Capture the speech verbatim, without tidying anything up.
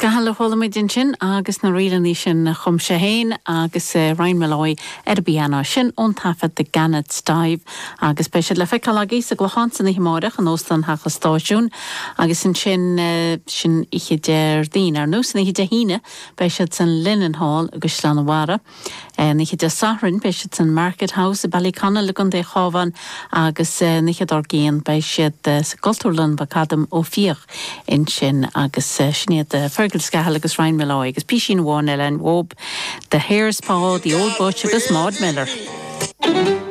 Gahal cholamidin sin agus na rialaní sin chum sé héin agus Ryan Malloy ar bíana sin ón tafad de Gannet Stive agus pe le feicil agéis a gluhansan na himáireach an óstan hacha stáisiún agus sin sin sin ihe der dín ar nús na hi de híine pe san Linen Hall agus Llanwara na hi de Saharin pe san Market House a Ballyconnell le gon de chávan agus na hi ar géan pe sa Culturlan Bacadam ó fioch in sin agus sniad Fergal Scahal agus Ryan Malloy agus Pishin Warnell and Wob the Hair's Paw, the Old Butch agus Maud Miller.